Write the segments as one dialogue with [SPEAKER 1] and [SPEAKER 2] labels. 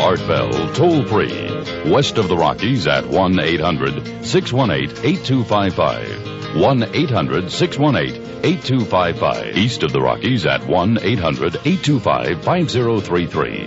[SPEAKER 1] Art Bell, toll-free. West of the Rockies at 1-800-618-8255. 1-800-618-8255. East of the Rockies at 1-800-825-5033.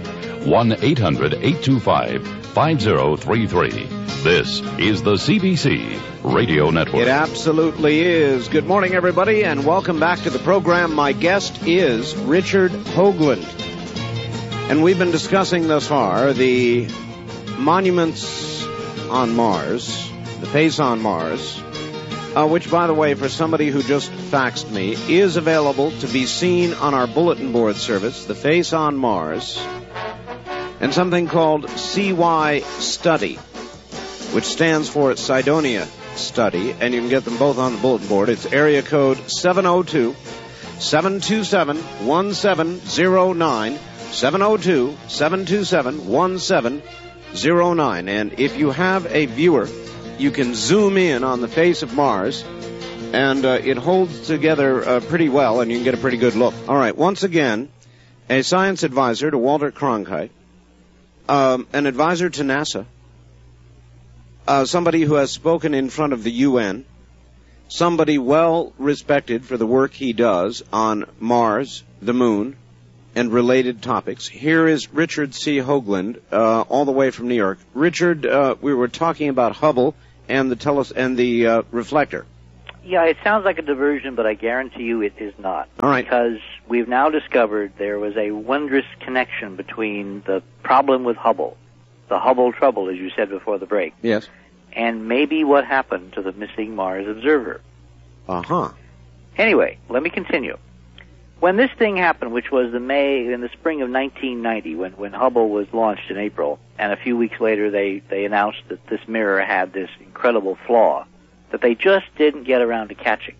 [SPEAKER 1] 1-800-825-5033. This is the CBC Radio Network.
[SPEAKER 2] It absolutely is. Good morning, everybody, and welcome back to the program. My guest is Richard Hoagland. And we've been discussing thus far the monuments on Mars, the face on Mars, which, by the way, for somebody who just faxed me, is available to be seen on our bulletin board service, the face on Mars, and something called CY Study, which stands for Cydonia Study, and you can get them both on the bulletin board. It's area code 702-727-1709, 702-727-1709. And if you have a viewer, you can zoom in on the face of Mars, and it holds together pretty well, and you can get a pretty good look. All right, once again, a science advisor to Walter Cronkite, an advisor to NASA, somebody who has spoken in front of the UN, somebody well respected for the work he does on Mars, the Moon, and related topics. Here is Richard C. Hoagland, all the way from New York. Richard, we were talking about Hubble and the reflector.
[SPEAKER 3] Yeah, it sounds like a diversion, but I guarantee you it is not.
[SPEAKER 2] All right.
[SPEAKER 3] Because we've now discovered there was a wondrous connection between the problem with Hubble, the Hubble trouble, as you said before the break.
[SPEAKER 2] Yes.
[SPEAKER 3] And maybe what happened to the missing Mars observer.
[SPEAKER 2] Uh-huh.
[SPEAKER 3] Anyway, let me continue. When this thing happened, which was in the spring of 1990, when Hubble was launched in April, and a few weeks later they announced that this mirror had this incredible flaw that they just didn't get around to catching.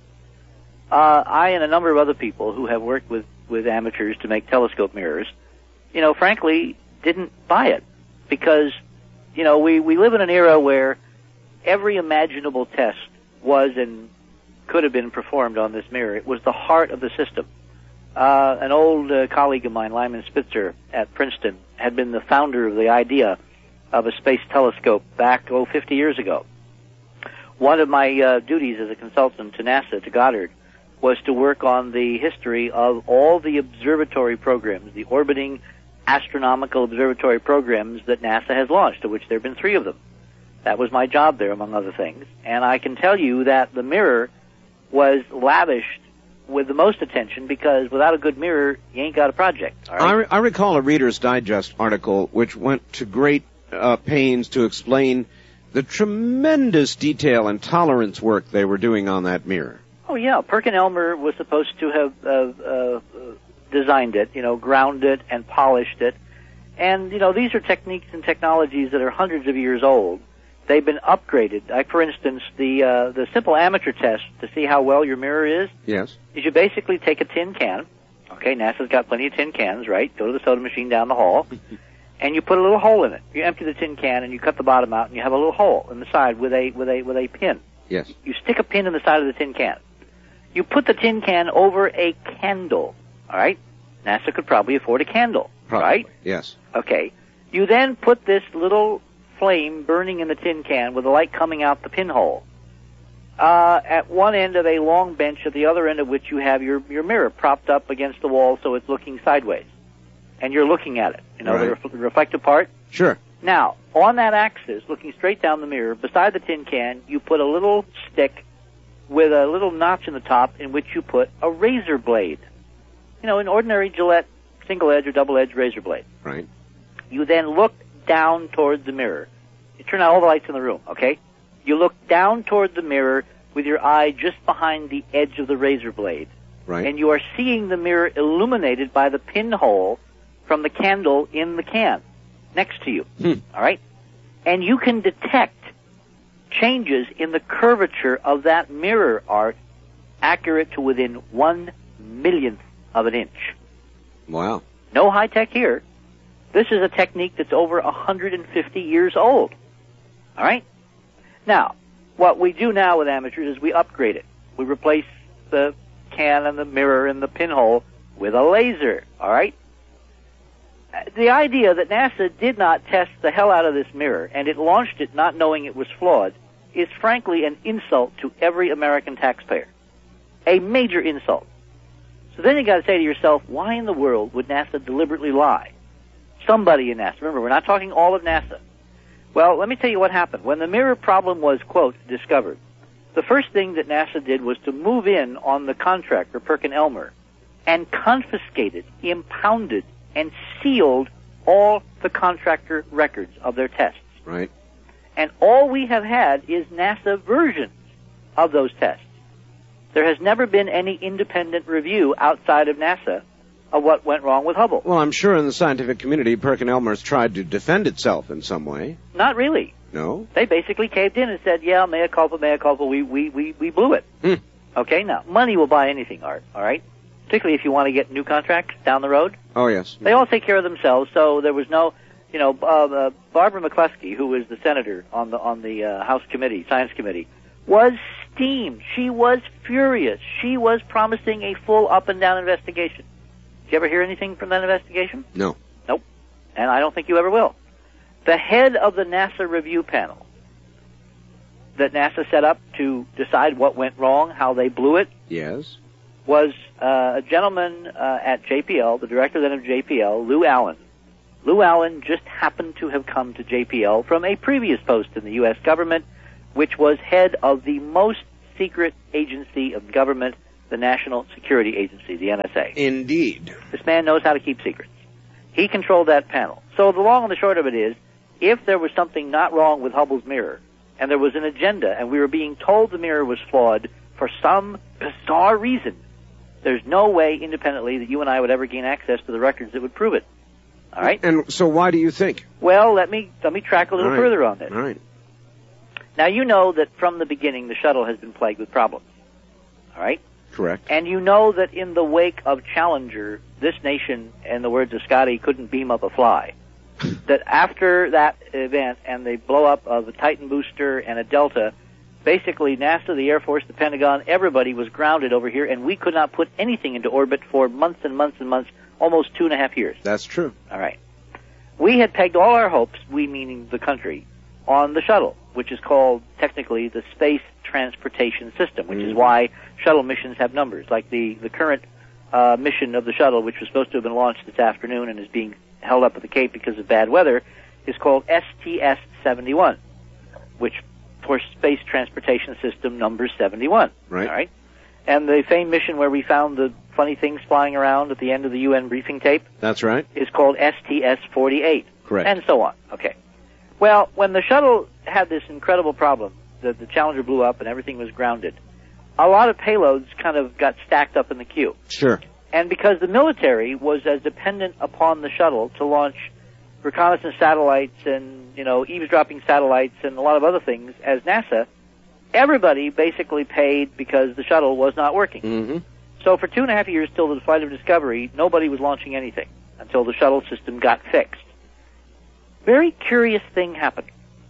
[SPEAKER 3] I and a number of other people who have worked with amateurs to make telescope mirrors, frankly, didn't buy it. Because, we live in an era where every imaginable test was and could have been performed on this mirror. It was the heart of the system. An old colleague of mine, Lyman Spitzer at Princeton, had been the founder of the idea of a space telescope back, 50 years ago. One of my duties as a consultant to NASA, to Goddard, was to work on the history of all the observatory programs, the orbiting astronomical observatory programs that NASA has launched, of which there have been 3 of them. That was my job there, among other things. And I can tell you that the mirror was lavished with the most attention, because without a good mirror, you ain't got a project. All right?
[SPEAKER 2] I recall a Reader's Digest article which went to great pains to explain the tremendous detail and tolerance work they were doing on that mirror.
[SPEAKER 3] Oh, yeah. Perkin-Elmer was supposed to have designed it, ground it and polished it. And, these are techniques and technologies that are hundreds of years old. They've been upgraded. Like, for instance, the simple amateur test to see how well your mirror is.
[SPEAKER 2] Yes.
[SPEAKER 3] Is you basically take a tin can. Okay, NASA's got plenty of tin cans, right? Go to the soda machine down the hall, and you put a little hole in it. You empty the tin can and you cut the bottom out, and you have a little hole in the side with a pin.
[SPEAKER 2] Yes.
[SPEAKER 3] You stick a pin in the side of the tin can. You put the tin can over a candle. All right? NASA could probably afford a candle,
[SPEAKER 2] probably.
[SPEAKER 3] Right?
[SPEAKER 2] Yes.
[SPEAKER 3] Okay. You then put this little flame burning in the tin can with the light coming out the pinhole at one end of a long bench, at the other end of which you have your mirror propped up against the wall so it's looking sideways. And you're looking at it,
[SPEAKER 2] right.
[SPEAKER 3] The reflective part.
[SPEAKER 2] Sure.
[SPEAKER 3] Now, on that axis, looking straight down the mirror, beside the tin can, you put a little stick with a little notch in the top in which you put a razor blade. An ordinary Gillette single-edge or double-edge razor blade.
[SPEAKER 2] Right.
[SPEAKER 3] You then look down toward the mirror. You turn out all the lights in the room, okay? You look down toward the mirror with your eye just behind the edge of the razor blade.
[SPEAKER 2] Right.
[SPEAKER 3] And you are seeing the mirror illuminated by the pinhole from the candle in the can next to you. All right? And you can detect changes in the curvature of that mirror art accurate to within 1/1,000,000th of an inch.
[SPEAKER 2] Wow.
[SPEAKER 3] No high tech here. This is a technique that's over 150 years old. All right? Now, what we do now with amateurs is we upgrade it. We replace the can and the mirror and the pinhole with a laser. All right? the idea that NASA did not test the hell out of this mirror and it launched it not knowing it was flawed is frankly an insult to every American taxpayer. A major insult. So then you got to say to yourself, why in the world would NASA deliberately lie? Somebody in NASA. Remember, we're not talking all of NASA. Well, let me tell you what happened. When the mirror problem was, quote, discovered, the first thing that NASA did was to move in on the contractor, Perkin-Elmer, and confiscated, impounded, and sealed all the contractor records of their tests.
[SPEAKER 2] Right.
[SPEAKER 3] And all we have had is NASA versions of those tests. There has never been any independent review outside of NASA of what went wrong with Hubble.
[SPEAKER 2] Well, I'm sure in the scientific community, Perkin-Elmer's tried to defend itself in some way.
[SPEAKER 3] Not really.
[SPEAKER 2] No?
[SPEAKER 3] They basically caved in and said, yeah, mea culpa, we blew it. Okay, now, money will buy anything, Art, all right? Particularly if you want to get new contracts down the road.
[SPEAKER 2] Oh, yes.
[SPEAKER 3] They all take care of themselves, so there was no, Barbara McCluskey, who was the senator on the House committee, Science Committee, was steamed. She was furious. She was promising a full up-and-down investigation. Did you ever hear anything from that investigation?
[SPEAKER 2] No.
[SPEAKER 3] Nope. And I don't think you ever will. The head of the NASA review panel that NASA set up to decide what went wrong, how they blew it,
[SPEAKER 2] Yes.
[SPEAKER 3] was a gentleman at JPL, the director then of JPL, Lou Allen. Lou Allen just happened to have come to JPL from a previous post in the U.S. government, which was head of the most secret agency of government, the National Security Agency, the NSA.
[SPEAKER 2] Indeed.
[SPEAKER 3] This man knows how to keep secrets. He controlled that panel. So the long and the short of it is, if there was something not wrong with Hubble's mirror, and there was an agenda, and we were being told the mirror was flawed for some bizarre reason, there's no way independently that you and I would ever gain access to the records that would prove it. All right?
[SPEAKER 2] And so why do you think?
[SPEAKER 3] Well, let me track a little further on this.
[SPEAKER 2] All right.
[SPEAKER 3] Now, you know that from the beginning, the shuttle has been plagued with problems. All right?
[SPEAKER 2] Correct.
[SPEAKER 3] And you know that in the wake of Challenger, this nation, in the words of Scotty, couldn't beam up a fly. That after that event and the blow-up of a Titan booster and a Delta, basically NASA, the Air Force, the Pentagon, everybody was grounded over here, and we could not put anything into orbit for months and months and months, almost 2.5 years.
[SPEAKER 2] That's true.
[SPEAKER 3] All right. We had pegged all our hopes, we meaning the country, on the shuttle, which is called technically the Space Transportation System, which is why shuttle missions have numbers. Like the current mission of the shuttle, which was supposed to have been launched this afternoon and is being held up at the Cape because of bad weather, is called STS-71, which for Space Transportation System number 71.
[SPEAKER 2] Right.
[SPEAKER 3] All right. And the famed mission where we found the funny things flying around at the end of the UN briefing tape.
[SPEAKER 2] That's right.
[SPEAKER 3] Is called STS-48.
[SPEAKER 2] Correct.
[SPEAKER 3] And so on. Okay. Well, when the shuttle had this incredible problem, the Challenger blew up and everything was grounded, a lot of payloads kind of got stacked up in the queue.
[SPEAKER 2] Sure.
[SPEAKER 3] And because the military was as dependent upon the shuttle to launch reconnaissance satellites and, eavesdropping satellites and a lot of other things as NASA, everybody basically paid because the shuttle was not working.
[SPEAKER 2] Mm-hmm.
[SPEAKER 3] So for 2.5 years till the flight of Discovery, nobody was launching anything until the shuttle system got fixed. Very curious thing happened.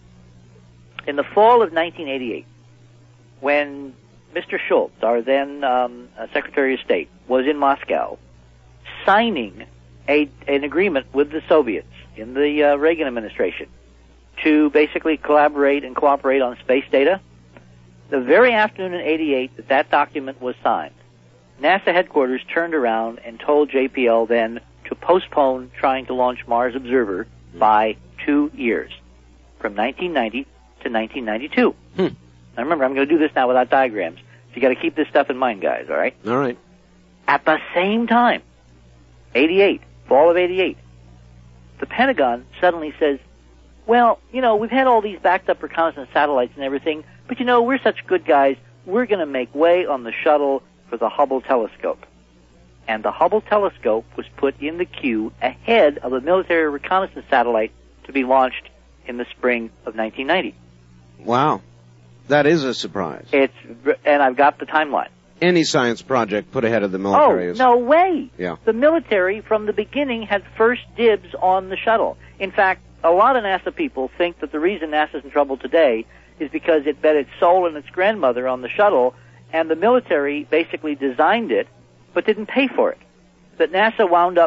[SPEAKER 3] In the fall of 1988, when Mr. Schultz, our then Secretary of State, was in Moscow signing an agreement with the Soviets in the Reagan administration to basically collaborate and cooperate on space data, the very afternoon in 88 that document was signed, NASA headquarters turned around and told JPL then to postpone trying to launch Mars Observer by 2 years, from 1990 to 1992. Now remember, I'm going to do this now without diagrams, so you got to keep this stuff in mind, guys, all right?
[SPEAKER 2] All right.
[SPEAKER 3] At the same time, 88, fall of 88, the Pentagon suddenly says, well, we've had all these backed up reconnaissance satellites and everything, but we're such good guys, we're going to make way on the shuttle for the Hubble telescope. And the Hubble telescope was put in the queue ahead of a military reconnaissance satellite to be launched in the spring of 1990.
[SPEAKER 2] Wow. That is a surprise.
[SPEAKER 3] And I've got the timeline.
[SPEAKER 2] Any science project put ahead of the military is...
[SPEAKER 3] no way.
[SPEAKER 2] Yeah.
[SPEAKER 3] The military, from the beginning, had first dibs on the shuttle. In fact, a lot of NASA people think that the reason NASA's in trouble today is because it bet its soul and its grandmother on the shuttle, and the military basically designed it, but didn't pay for it. That NASA wound up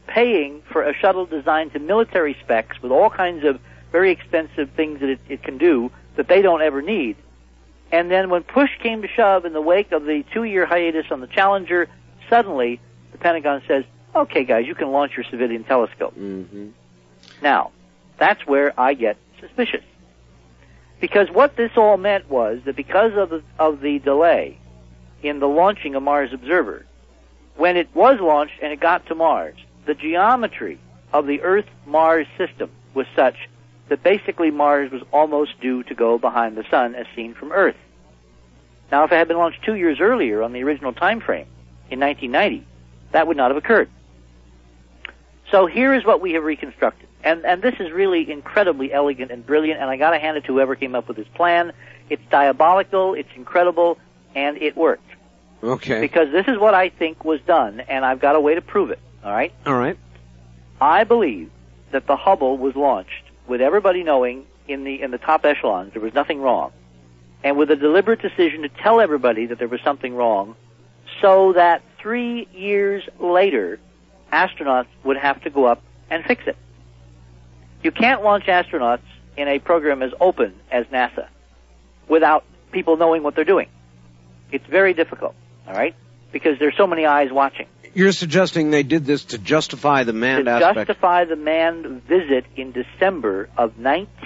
[SPEAKER 3] paying for a shuttle designed to military specs with all kinds of very expensive things that it can do that they don't ever need. And then when push came to shove in the wake of the 2-year hiatus on the Challenger, suddenly the Pentagon says, okay, guys, you can launch your civilian telescope.
[SPEAKER 2] Mm-hmm.
[SPEAKER 3] Now, that's where I get suspicious. Because what this all meant was that because of the delay in the launching of Mars Observer, when it was launched and it got to Mars, the geometry of the Earth-Mars system was such that basically Mars was almost due to go behind the Sun as seen from Earth. Now, if it had been launched 2 years earlier on the original time frame, in 1990, that would not have occurred. So here is what we have reconstructed. And this is really incredibly elegant and brilliant, and I got to hand it to whoever came up with this plan. It's diabolical, it's incredible, and it worked.
[SPEAKER 2] Okay.
[SPEAKER 3] Because this is what I think was done, and I've got a way to prove it, all right?
[SPEAKER 2] All right.
[SPEAKER 3] I believe that the Hubble was launched with everybody knowing in the top echelons there was nothing wrong, and with a deliberate decision to tell everybody that there was something wrong, so that 3 years later, astronauts would have to go up and fix it. You can't launch astronauts in a program as open as NASA without people knowing what they're doing. It's very difficult, all right? Because there's so many eyes watching.
[SPEAKER 2] You're suggesting they did this to justify the manned aspect?
[SPEAKER 3] To justify the manned visit in December of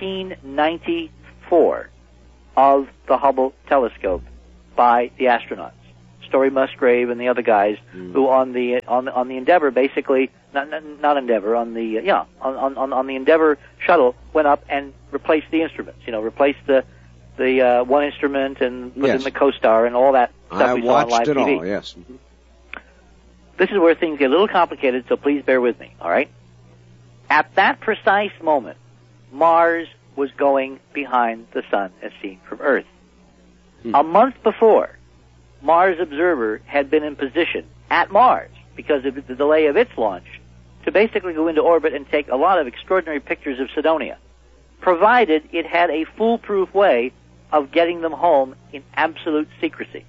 [SPEAKER 3] 1994 of the Hubble telescope by the astronauts. Story Musgrave and the other guys who on the Endeavour basically on the Endeavour shuttle went up and replaced the instruments. Replaced the one instrument and put in the CoStar and all that stuff we saw on live TV.
[SPEAKER 2] I watched it all. Yes. Mm-hmm.
[SPEAKER 3] This is where things get a little complicated, so please bear with me. All right. At that precise moment, Mars was going behind the Sun as seen from Earth. A month before, Mars Observer had been in position at Mars because of the delay of its launch to basically go into orbit and take a lot of extraordinary pictures of Cydonia, provided it had a foolproof way of getting them home in absolute secrecy.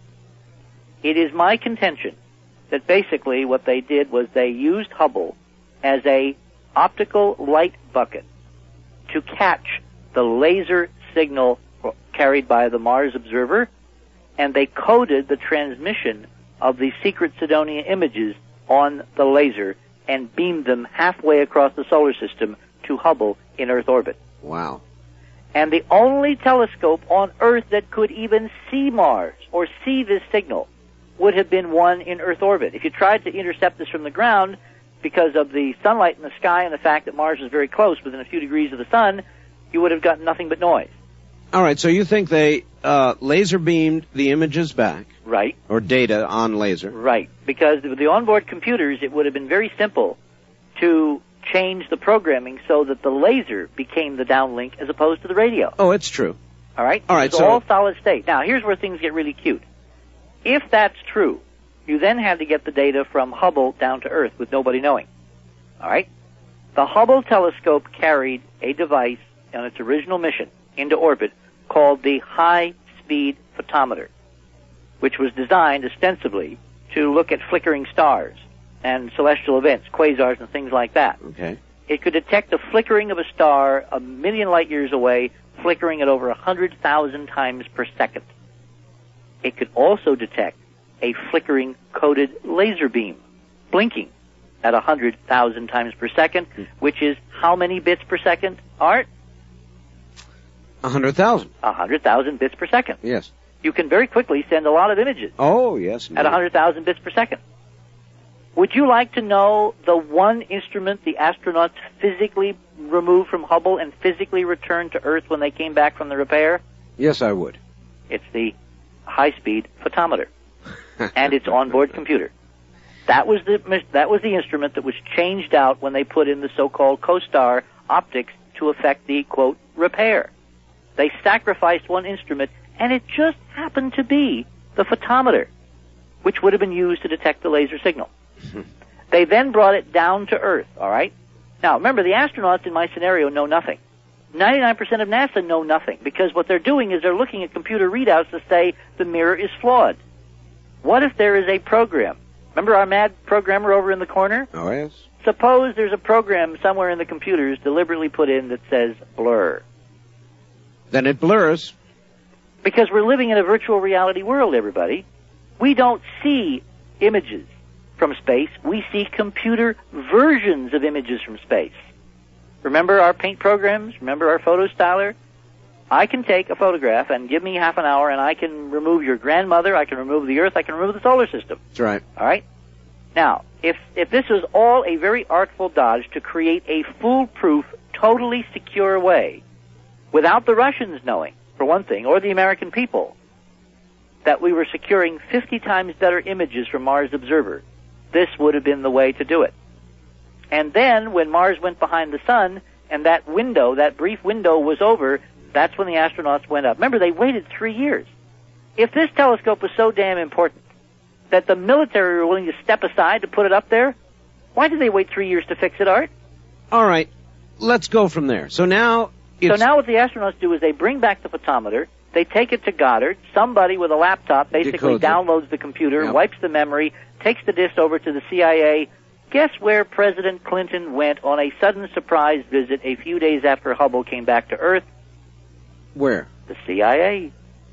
[SPEAKER 3] It is my contention that basically what they did was they used Hubble as a optical light bucket to catch the laser signal carried by the Mars Observer, and they coded the transmission of the secret Cydonia images on the laser and beamed them halfway across the solar system to Hubble in Earth orbit.
[SPEAKER 2] Wow.
[SPEAKER 3] And the only telescope on Earth that could even see Mars or see this signal would have been one in Earth orbit. If you tried to intercept this from the ground, because of the sunlight in the sky and the fact that Mars is very close, within a few degrees of the Sun, you would have gotten nothing but noise.
[SPEAKER 2] All right, so you think they laser beamed the images back?
[SPEAKER 3] Right.
[SPEAKER 2] Or data on laser?
[SPEAKER 3] Right, because with the onboard computers, it would have been very simple to change the programming so that the laser became the downlink as opposed to the radio.
[SPEAKER 2] Oh, it's true.
[SPEAKER 3] All right?
[SPEAKER 2] All right,
[SPEAKER 3] it's
[SPEAKER 2] so
[SPEAKER 3] all solid state. Now, here's where things get really cute. If that's true, you then had to get the data from Hubble down to Earth with nobody knowing. All right? The Hubble telescope carried a device on its original mission into orbit called the high-speed photometer, which was designed ostensibly to look at flickering stars and celestial events, quasars and things like that.
[SPEAKER 2] Okay.
[SPEAKER 3] It could detect the flickering of a star a million light years away, flickering at over 100,000 times per second. It could also detect a flickering coded laser beam, blinking at 100,000 times per second, which is how many bits per second, Art?
[SPEAKER 2] 100,000.
[SPEAKER 3] 100,000 bits per second.
[SPEAKER 2] Yes.
[SPEAKER 3] You can very quickly send a lot of images.
[SPEAKER 2] Oh, yes. Indeed.
[SPEAKER 3] At 100,000 bits per second. Would you like to know the one instrument the astronauts physically removed from Hubble and physically returned to Earth when they came back from the repair?
[SPEAKER 2] Yes, I would.
[SPEAKER 3] It's the high-speed photometer and its onboard computer. That was the instrument that was changed out when they put in the so-called CoStar optics to effect the, quote, repair. They sacrificed one instrument, and it just happened to be the photometer, which would have been used to detect the laser signal. They then brought it down to Earth, all right? Now, remember, the astronauts in my scenario know nothing. 99% of NASA know nothing, because what they're doing is they're looking at computer readouts to say the mirror is flawed. What if there is a program Remember our mad programmer over in the corner?
[SPEAKER 2] Oh, yes.
[SPEAKER 3] Suppose there's a program somewhere in the computers deliberately put in that says blur.
[SPEAKER 2] Then it blurs.
[SPEAKER 3] Because we're living in a virtual reality world, everybody. We don't see images from space. We see computer versions of images from space. Remember our paint programs? Remember our photo styler? I can take a photograph and give me half an hour, and I can remove your grandmother, I can remove the Earth, I can remove the solar system.
[SPEAKER 2] That's right.
[SPEAKER 3] All right? Now, if this was all a very artful dodge to create a foolproof, totally secure way, without the Russians knowing, for one thing, or the American people, that we were securing 50 times better images from Mars Observer, this would have been the way to do it. And then, when Mars went behind the sun, and that window, that brief window was over, that's when the astronauts went up. Remember, they waited 3 years. If this telescope was so damn important that the military were willing to step aside to put it up there, why did they wait 3 years to fix it, Art?
[SPEAKER 2] All right. Let's go from there. So now
[SPEAKER 3] what the astronauts do is they bring back the photometer, they take it to Goddard, somebody with a laptop basically downloads the computer, wipes the memory, takes the disk over to the CIA. Guess where President Clinton went on a sudden surprise visit a few days after Hubble came back to Earth?
[SPEAKER 2] Where?
[SPEAKER 3] The CIA.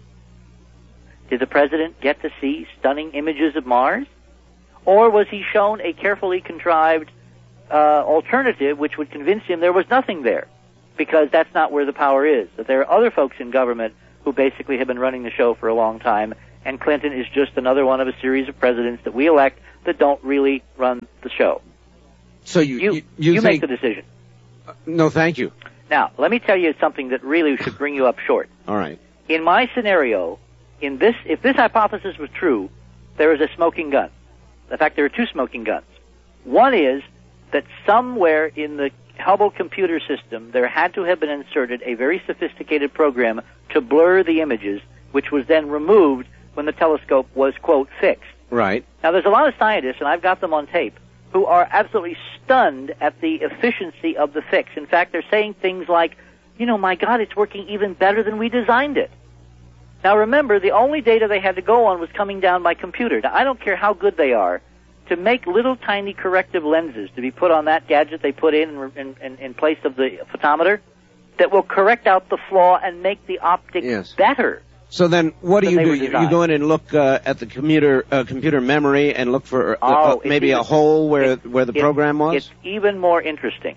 [SPEAKER 3] Did the president get to see stunning images of Mars? Or was he shown a carefully contrived alternative which would convince him there was nothing there? Because that's not where the power is. That there are other folks in government who basically have been running the show for a long time, and Clinton is just another one of a series of presidents that we elect that don't really run the show.
[SPEAKER 2] So you
[SPEAKER 3] make
[SPEAKER 2] think...
[SPEAKER 3] the decision.
[SPEAKER 2] No, thank you.
[SPEAKER 3] Now, let me tell you something that really should bring you up short.
[SPEAKER 2] All right.
[SPEAKER 3] In my scenario, if this hypothesis was true, there is a smoking gun. In fact, there are two smoking guns. One is that somewhere in the Hubble computer system, there had to have been inserted a very sophisticated program to blur the images, which was then removed when the telescope was, quote, fixed.
[SPEAKER 2] Right.
[SPEAKER 3] Now, there's a lot of scientists, and I've got them on tape, who are absolutely stunned at the efficiency of the fix. In fact, they're saying things like, my God, it's working even better than we designed it. Now, remember, the only data they had to go on was coming down by computer. Now, I don't care how good they are, to make little tiny corrective lenses to be put on that gadget they put in place of the photometer that will correct out the flaw and make the optics better.
[SPEAKER 2] So then, what do? You go in and look at the computer memory and look for maybe a hole where the program was?
[SPEAKER 3] It's even more interesting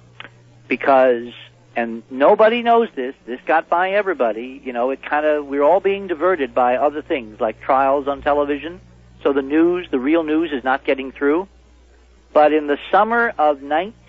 [SPEAKER 3] because, and nobody knows this got by everybody, we're all being diverted by other things like trials on television, so the real news is not getting through. But in the summer of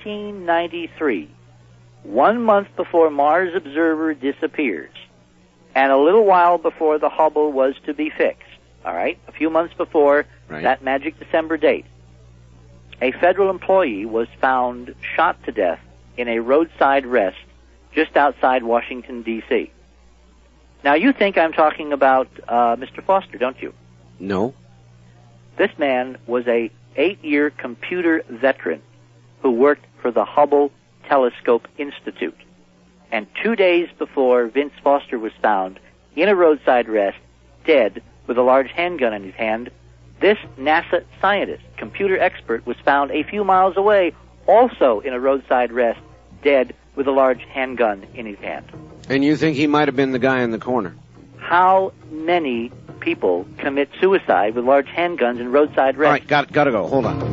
[SPEAKER 3] 1993, 1 month before Mars Observer disappears, and a little while before the Hubble was to be fixed, all right, a few months before that magic December date, a federal employee was found shot to death in a roadside rest just outside Washington, D.C. Now, you think I'm talking about Mr. Foster, don't you?
[SPEAKER 2] No.
[SPEAKER 3] This man was a 8-year computer veteran who worked for the Hubble Telescope Institute. And 2 days before Vince Foster was found in a roadside rest, dead, with a large handgun in his hand, this NASA scientist, computer expert, was found a few miles away, also in a roadside rest, dead, with a large handgun in his hand.
[SPEAKER 2] And you think he might have been the guy in the corner?
[SPEAKER 3] How many people commit suicide with large handguns in roadside rest?
[SPEAKER 2] All right, got to go. Hold on.